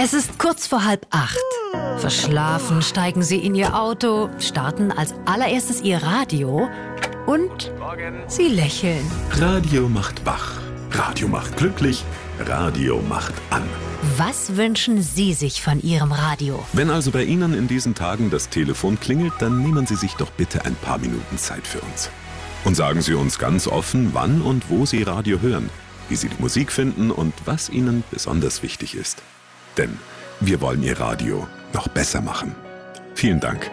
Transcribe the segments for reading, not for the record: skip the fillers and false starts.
Es ist kurz vor 7:30. Verschlafen steigen Sie in Ihr Auto, starten als allererstes Ihr Radio und Sie lächeln. Radio macht wach, Radio macht glücklich, Radio macht an. Was wünschen Sie sich von Ihrem Radio? Wenn also bei Ihnen in diesen Tagen das Telefon klingelt, dann nehmen Sie sich doch bitte ein paar Minuten Zeit für uns. Und sagen Sie uns ganz offen, wann und wo Sie Radio hören, wie Sie die Musik finden und was Ihnen besonders wichtig ist. Denn wir wollen Ihr Radio noch besser machen. Vielen Dank.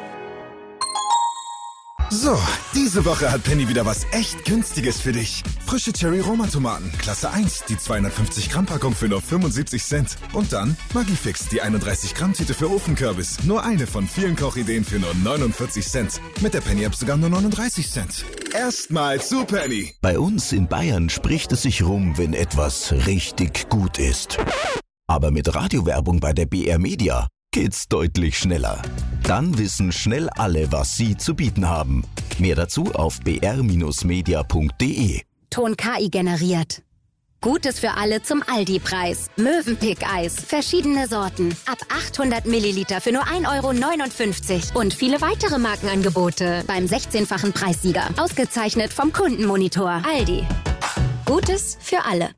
So, diese Woche hat Penny wieder was echt Günstiges für dich. Frische Cherry-Roma-Tomaten, Klasse 1, die 250-Gramm-Packung für nur 75 Cent. Und dann Maggi-Fix, die 31-Gramm-Tüte für Ofenkürbis. Nur eine von vielen Kochideen für nur 49 Cent. Mit der Penny-App sogar nur 39 Cent. Erstmal zu Penny. Bei uns in Bayern spricht es sich rum, wenn etwas richtig gut ist. Aber mit Radiowerbung bei der BR Media geht's deutlich schneller. Dann wissen schnell alle, was sie zu bieten haben. Mehr dazu auf br-media.de. Ton KI generiert. Gutes für alle zum Aldi-Preis. Mövenpick-Eis. Verschiedene Sorten. Ab 800 Milliliter für nur 1,59 € Und viele weitere Markenangebote beim 16-fachen Preissieger. Ausgezeichnet vom Kundenmonitor. Aldi. Gutes für alle.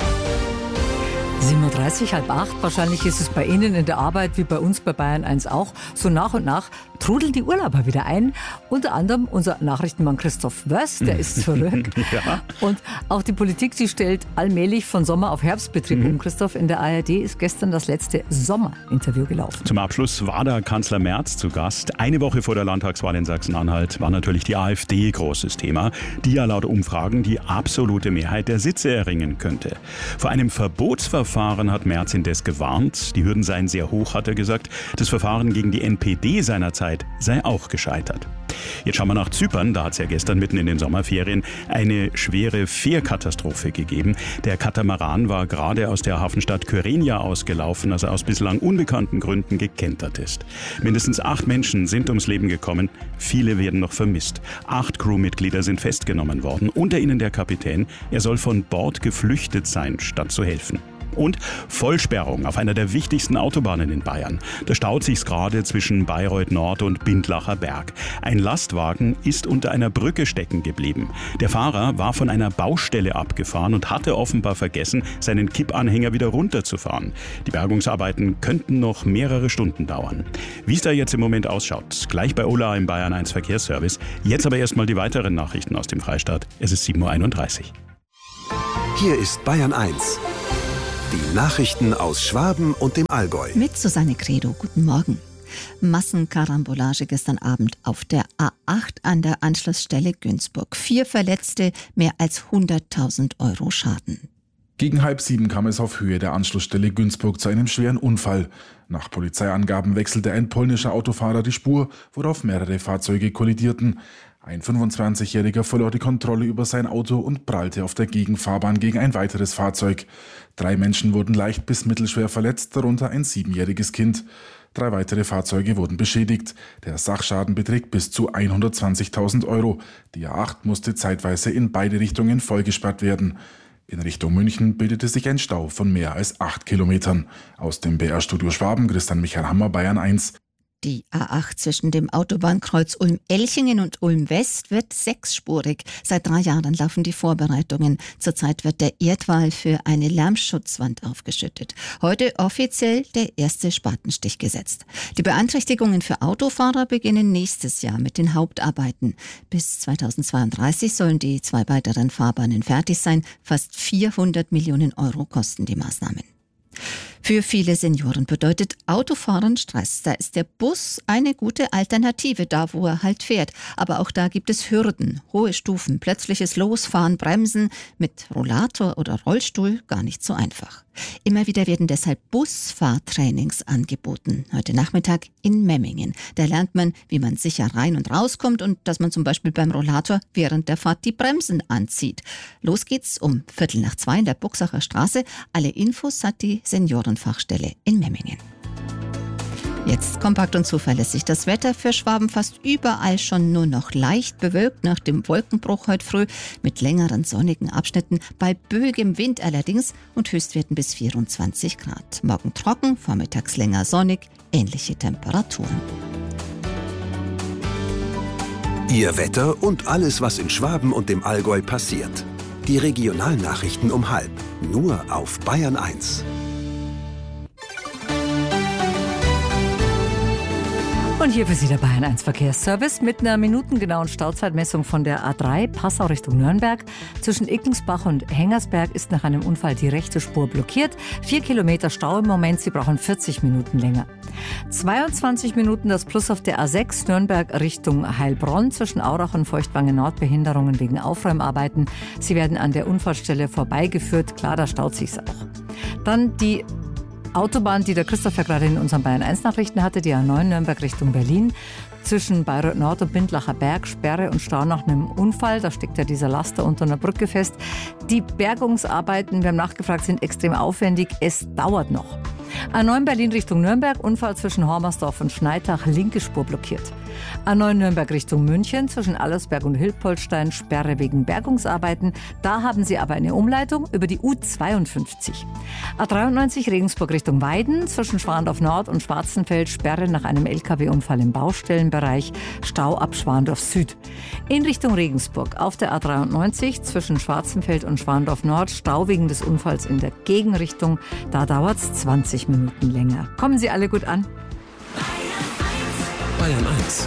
7:30 Uhr, 7:30. Wahrscheinlich ist es bei Ihnen in der Arbeit wie bei uns bei Bayern 1 auch. So nach und nach trudeln die Urlauber wieder ein. Unter anderem unser Nachrichtenmann Christoph Wörs, der ist zurück. Ja. Und auch die Politik, die stellt allmählich von Sommer- auf Herbstbetrieb um. Christoph, in der ARD ist gestern das letzte Sommerinterview gelaufen. Zum Abschluss war da Kanzler Merz zu Gast. Eine Woche vor der Landtagswahl in Sachsen-Anhalt war natürlich die AfD großes Thema, die ja laut Umfragen die absolute Mehrheit der Sitze erringen könnte. Vor einem Verbotsverfahren hat Merz indes gewarnt. Die Hürden seien sehr hoch, hat er gesagt. Das Verfahren gegen die NPD seinerzeit sei auch gescheitert. Jetzt schauen wir nach Zypern. Da hat es ja gestern mitten in den Sommerferien eine schwere Fährkatastrophe gegeben. Der Katamaran war gerade aus der Hafenstadt Kyrenia ausgelaufen, als er aus bislang unbekannten Gründen gekentert ist. Mindestens 8 Menschen sind ums Leben gekommen. Viele werden noch vermisst. 8 Crewmitglieder sind festgenommen worden. Unter ihnen der Kapitän. Er soll von Bord geflüchtet sein, statt zu helfen. Und Vollsperrung auf einer der wichtigsten Autobahnen in Bayern. Da staut sich's gerade zwischen Bayreuth Nord und Bindlacher Berg. Ein Lastwagen ist unter einer Brücke stecken geblieben. Der Fahrer war von einer Baustelle abgefahren und hatte offenbar vergessen, seinen Kippanhänger wieder runterzufahren. Die Bergungsarbeiten könnten noch mehrere Stunden dauern. Wie es da jetzt im Moment ausschaut, gleich bei Ola im Bayern 1 Verkehrsservice. Jetzt aber erstmal die weiteren Nachrichten aus dem Freistaat. Es ist 7:31 Uhr. Hier ist Bayern 1. Die Nachrichten aus Schwaben und dem Allgäu. Mit Susanne Credo, guten Morgen. Massenkarambolage gestern Abend auf der A8 an der Anschlussstelle Günzburg. 4 Verletzte, mehr als 100.000 € Schaden. Gegen 6:30 kam es auf Höhe der Anschlussstelle Günzburg zu einem schweren Unfall. Nach Polizeiangaben wechselte ein polnischer Autofahrer die Spur, worauf mehrere Fahrzeuge kollidierten. Ein 25-Jähriger verlor die Kontrolle über sein Auto und prallte auf der Gegenfahrbahn gegen ein weiteres Fahrzeug. 3 Menschen wurden leicht bis mittelschwer verletzt, darunter ein 7-jähriges Kind. 3 weitere Fahrzeuge wurden beschädigt. Der Sachschaden beträgt bis zu 120.000 €. Die A8 musste zeitweise in beide Richtungen vollgesperrt werden. In Richtung München bildete sich ein Stau von mehr als 8 Kilometern. Aus dem BR-Studio Schwaben, Christian Michael Hammer, Bayern 1. Die A8 zwischen dem Autobahnkreuz Ulm-Elchingen und Ulm-West wird 6-spurig. Seit 3 Jahren laufen die Vorbereitungen. Zurzeit wird der Erdwall für eine Lärmschutzwand aufgeschüttet. Heute offiziell der erste Spatenstich gesetzt. Die Beeinträchtigungen für Autofahrer beginnen nächstes Jahr mit den Hauptarbeiten. Bis 2032 sollen die 2 weiteren Fahrbahnen fertig sein. Fast 400 Millionen € kosten die Maßnahmen. Für viele Senioren bedeutet Autofahren Stress. Da ist der Bus eine gute Alternative, da wo er halt fährt. Aber auch da gibt es Hürden, hohe Stufen, plötzliches Losfahren, Bremsen. Mit Rollator oder Rollstuhl gar nicht so einfach. Immer wieder werden deshalb Busfahrtrainings angeboten. Heute Nachmittag in Memmingen. Da lernt man, wie man sicher rein und rauskommt und dass man zum Beispiel beim Rollator während der Fahrt die Bremsen anzieht. Los geht's um 1:45 in der Buchsacher Straße. Alle Infos hat die Seniorenfachstelle in Memmingen. Jetzt kompakt und zuverlässig. Das Wetter für Schwaben fast überall schon nur noch leicht bewölkt nach dem Wolkenbruch heute früh mit längeren sonnigen Abschnitten, bei böigem Wind allerdings und Höchstwerten bis 24 Grad. Morgen trocken, vormittags länger sonnig, ähnliche Temperaturen. Ihr Wetter und alles, was in Schwaben und dem Allgäu passiert. Die Regionalnachrichten um 12:30, nur auf Bayern 1. Und hier für Sie der Bayern 1 Verkehrsservice mit einer minutengenauen Stauzeitmessung von der A3 Passau Richtung Nürnberg. Zwischen Ickensbach und Hengersberg ist nach einem Unfall die rechte Spur blockiert. 4 Kilometer Stau im Moment, Sie brauchen 40 Minuten länger. 22 Minuten das Plus auf der A6 Nürnberg Richtung Heilbronn. Zwischen Aurach und Feuchtwangen Nord Behinderungen wegen Aufräumarbeiten. Sie werden an der Unfallstelle vorbeigeführt. Klar, da staut sich's auch. Dann die Autobahn, die der Christoph ja gerade in unseren Bayern 1 Nachrichten hatte, die A9 Nürnberg Richtung Berlin. Zwischen Bayreuth Nord und Bindlacher Berg, Sperre und Stau nach einem Unfall. Da steckt ja dieser Laster unter einer Brücke fest. Die Bergungsarbeiten, wir haben nachgefragt, sind extrem aufwendig. Es dauert noch. A9 Berlin Richtung Nürnberg, Unfall zwischen Hormersdorf und Schneitach, linke Spur blockiert. A9 Nürnberg Richtung München, zwischen Allersberg und Hilpoltstein, Sperre wegen Bergungsarbeiten. Da haben Sie aber eine Umleitung über die U52. A93 Regensburg Richtung Weiden, zwischen Schwandorf Nord und Schwarzenfeld, Sperre nach einem LKW-Unfall im Baustellenbereich, Stau ab Schwandorf Süd. In Richtung Regensburg auf der A93 zwischen Schwarzenfeld und Schwandorf Nord, Stau wegen des Unfalls in der Gegenrichtung. Da dauert es 20 Minuten länger. Kommen Sie alle gut an. Bayern 1.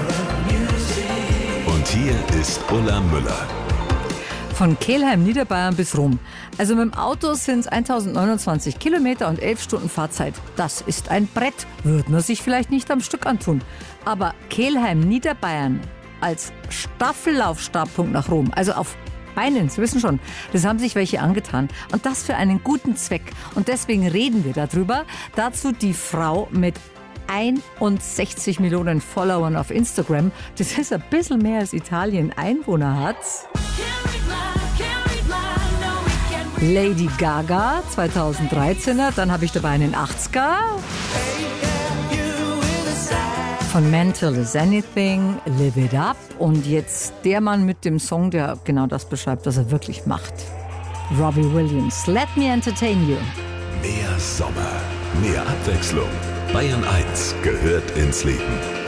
Und hier ist Ulla Müller. Von Kelheim, Niederbayern bis Rom. Also mit dem Auto sind es 1029 Kilometer und 11 Stunden Fahrzeit. Das ist ein Brett, würde man sich vielleicht nicht am Stück antun. Aber Kelheim, Niederbayern als Staffellaufstartpunkt nach Rom, also auf Beinen, Sie wissen schon, das haben sich welche angetan. Und das für einen guten Zweck. Und deswegen reden wir darüber. Dazu die Frau mit 61 Millionen Followern auf Instagram. Das ist ein bisschen mehr als Italien Einwohner hat. Lady Gaga, 2013er. Dann habe ich dabei einen 80er. Von Mental is Anything, Live It Up. Und jetzt der Mann mit dem Song, der genau das beschreibt, was er wirklich macht. Robbie Williams, Let Me Entertain You. Mehr Sommer, mehr Abwechslung. Bayern 1 gehört ins Leben.